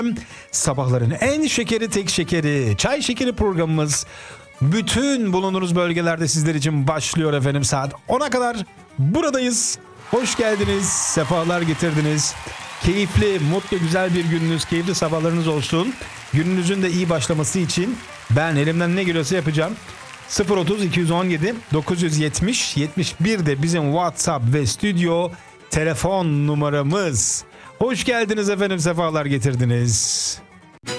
Sabahların en şekeri tek şekeri çay şekeri programımız bütün bulunduğunuz bölgelerde sizler için başlıyor efendim. Saat 10'a kadar buradayız. Hoş geldiniz, sefalar getirdiniz. Keyifli, mutlu, güzel bir gününüz, keyifli sabahlarınız olsun. Gününüzün de iyi başlaması için ben elimden ne geliyorsa yapacağım. 030 217 970 71 de bizim WhatsApp ve stüdyo telefon numaramız. Hoş geldiniz efendim, sefalar getirdiniz.